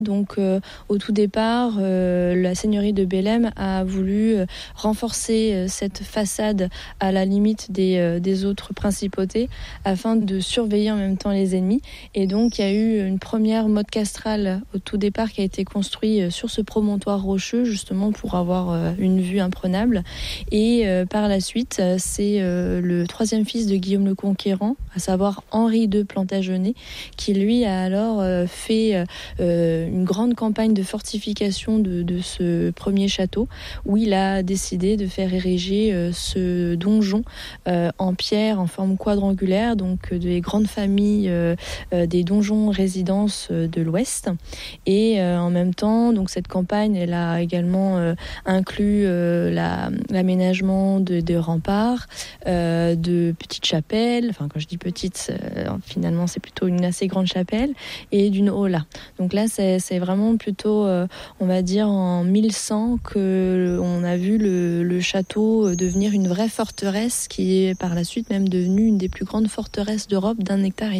Donc au tout départ, la seigneurie de Bellem a voulu renforcer cette façade à la limite des autres principautés afin de surveiller en même temps les ennemis. Et donc il y a eu une première motte castrale au tout départ qui a été construite sur ce promontoire rocheux justement pour avoir une vue imprenable. Et par la suite, c'est le troisième fils de Guillaume le Conquérant, à savoir Henri de Plantagenet, qui lui a alors fait une grande campagne de fortification de ce premier château où il a décidé de faire ériger ce donjon en pierre en forme quadrangulaire, donc des grandes familles des donjons résidences de l'Ouest. Et en même temps, donc cette campagne, elle a également inclus l'aménagement de remparts, de petites chapelles, enfin quand je dis petites, finalement c'est plutôt une assez grande chapelle, et d'une hola. Donc là c'est vraiment plutôt, on va dire en 1100 qu'on a vu le château devenir une vraie forteresse qui est par la suite même devenue une des plus grandes forteresses d'Europe d'1,5 hectare.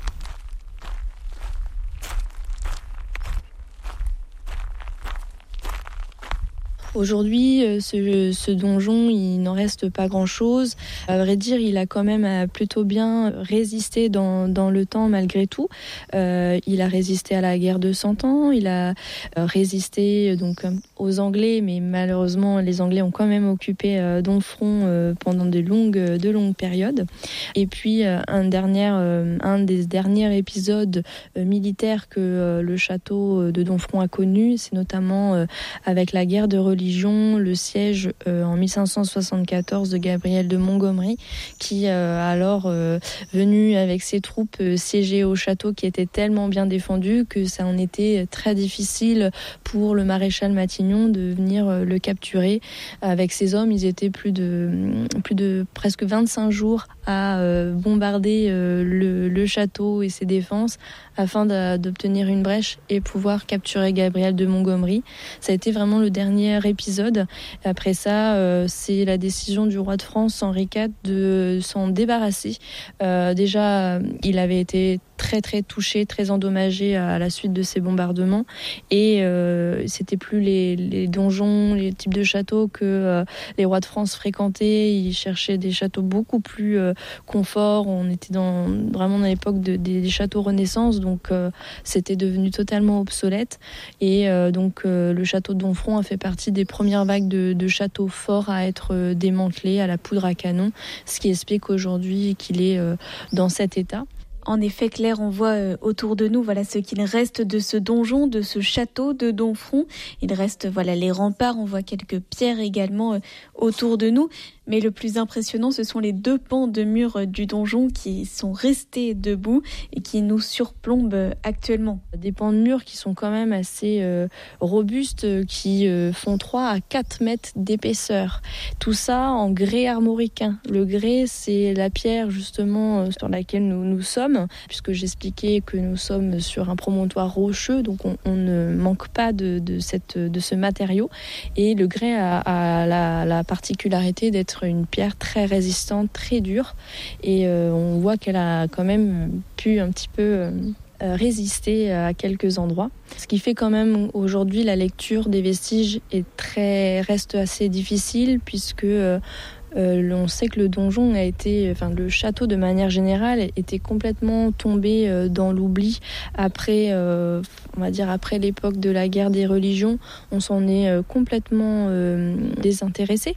Aujourd'hui, ce donjon, il n'en reste pas grand-chose. À vrai dire, il a quand même plutôt bien résisté dans le temps malgré tout. Il a résisté à la guerre de 100 ans, il a résisté donc aux Anglais, mais malheureusement, les Anglais ont quand même occupé Domfront pendant de longues périodes. Et puis, un des derniers épisodes militaires que le château de Domfront a connu, c'est notamment avec la guerre de religion, le siège en 1574 de Gabriel de Montgomery, qui alors venu avec ses troupes siéger au château qui était tellement bien défendu que ça en était très difficile pour le maréchal Matignon de venir le capturer. Avec ses hommes, ils étaient plus de presque 25 jours à bombarder le château et ses défenses afin d'obtenir une brèche et pouvoir capturer Gabriel de Montgomery. Ça a été vraiment le dernier épisode. Après ça, c'est la décision du roi de France, Henri IV, de s'en débarrasser. Déjà, il avait été très très touché, très endommagé à la suite de ces bombardements, et c'était plus les donjons, les types de châteaux que les rois de France fréquentaient. Ils cherchaient des châteaux beaucoup plus confort. On était vraiment dans l'époque des châteaux Renaissance, donc c'était devenu totalement obsolète. Et donc le château de Domfront a fait partie des premières vagues de châteaux forts à être démantelés à la poudre à canon, ce qui explique aujourd'hui qu'il est dans cet état. En effet, Claire, on voit autour de nous ce qu'il reste de ce donjon, de ce château de Domfront. Il reste les remparts, on voit quelques pierres également autour de nous. Mais le plus impressionnant, ce sont les 2 pans de mur du donjon qui sont restés debout et qui nous surplombent actuellement. Des pans de mur qui sont quand même assez robustes, qui font 3 à 4 mètres d'épaisseur. Tout ça en grès armoricain. Le grès, c'est la pierre justement sur laquelle nous sommes, puisque j'expliquais que nous sommes sur un promontoire rocheux, donc on ne manque pas de ce matériau. Et le grès a la particularité d'être une pierre très résistante, très dure, et on voit qu'elle a quand même pu un petit peu résister à quelques endroits. Ce qui fait quand même aujourd'hui la lecture des vestiges reste assez difficile, puisque on sait que le donjon le château de manière générale était complètement tombé dans l'oubli après, on va dire après l'époque de la guerre des religions. On s'en est complètement désintéressé.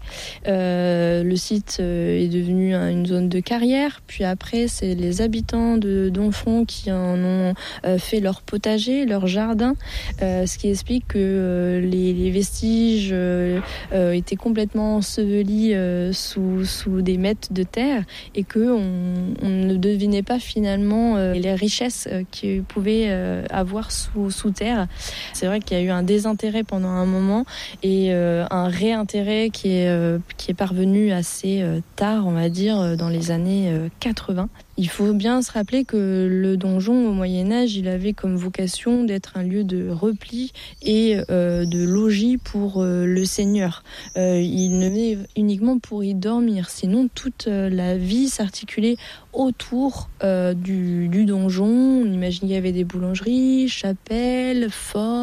Le site est devenu une zone de carrière. Puis après, c'est les habitants de Domfront qui en ont fait leur potager, leur jardin, ce qui explique que les vestiges étaient complètement ensevelis sous des mètres de terre, et qu'on ne devinait pas finalement les richesses qu'ils pouvaient avoir sous terre. C'est vrai qu'il y a eu un désintérêt pendant un moment, et un réintérêt qui est parvenu assez tard, on va dire, dans les années 80. Il faut bien se rappeler que le donjon au Moyen-Âge, il avait comme vocation d'être un lieu de repli et de logis pour le seigneur. Il ne venait uniquement pour y dormir, sinon toute la vie s'articulait autour du donjon. On imagine qu'il y avait des boulangeries, chapelles, forts.